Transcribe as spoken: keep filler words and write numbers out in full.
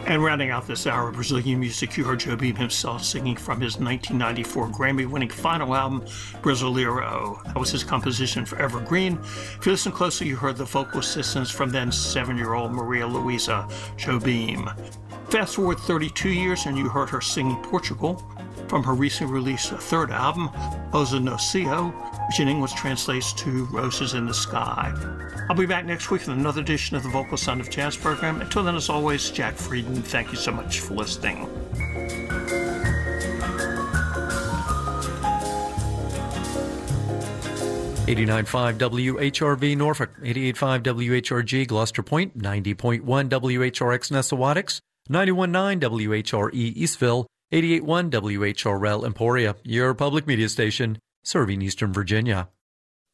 And rounding out this hour of Brazilian music, you heard Joe Beam himself singing from his nineteen ninety-four Grammy-winning final album, Brasileiro. That was his composition for Evergreen. If you listen closely, you heard the vocal assistance from then seven-year-old Maria Luisa Joe Beam. Fast forward thirty-two years, and you heard her singing Portugal from her recently released third album, Rosa no Céu, which in English translates to Roses in the Sky. I'll be back next week with another edition of the Vocal Sound of Jazz program. Until then, as always, Jack Frieden, thank you so much for listening. eighty-nine point five W H R V Norfolk, eighty-eight point five W H R G Gloucester Point, ninety point one W H R X Nessawadox, ninety-one point nine W H R E Eastville, eighty-eight point one W H R L Emporia, your public media station serving Eastern Virginia.